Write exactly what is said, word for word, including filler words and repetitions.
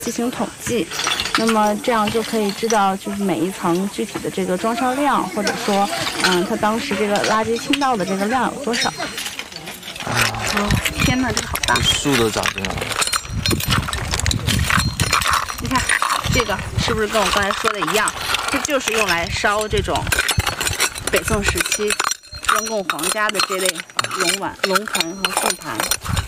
进行统计，那么这样就可以知道就是每一层具体的这个装修量，或者说，嗯，它当时这个垃圾倾倒的这个量有多少。哦，天哪，这个好大！ 树都长这样了。 你看，这个是不是跟我刚才说的一样？这就是用来烧这种北宋时期中共皇家的这类龙碗、龙盆和凤盘。